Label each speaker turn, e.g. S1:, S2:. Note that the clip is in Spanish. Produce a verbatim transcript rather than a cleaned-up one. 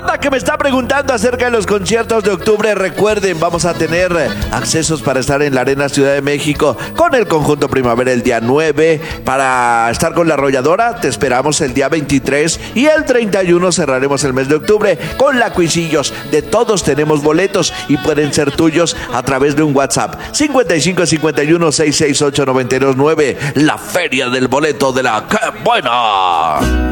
S1: Banda que me está preguntando acerca de los conciertos de octubre, recuerden, vamos a tener accesos para estar en la Arena Ciudad de México con el conjunto Primavera el día nueve, para estar con La Arrolladora te esperamos el día veintitrés y el treinta y uno cerraremos el mes de octubre con la Cuisillos. De todos tenemos boletos y pueden ser tuyos a través de un WhatsApp cincuenta y cinco cincuenta y uno sesenta y seis ocho noventa y dos nueve. La feria del boleto de la ¡Qué buena!